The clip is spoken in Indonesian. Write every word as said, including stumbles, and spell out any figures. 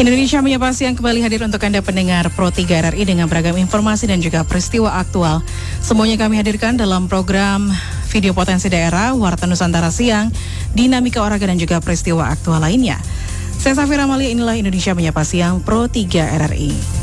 Indonesia Menyapa Siang kembali hadir untuk Anda pendengar Pro tiga R R I dengan beragam informasi dan juga peristiwa aktual. Semuanya kami hadirkan dalam program Video Potensi Daerah, Warta Nusantara Siang, Dinamika Olahraga dan juga peristiwa aktual lainnya. Saya Safira Amalia, inilah Indonesia Menyapa Siang Pro tiga R R I.